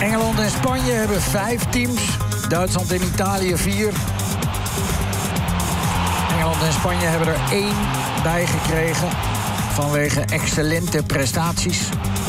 Engeland en Spanje hebben 5 teams. Duitsland en Italië 4. Engeland en Spanje hebben er 1 bij gekregen vanwege excellente prestaties.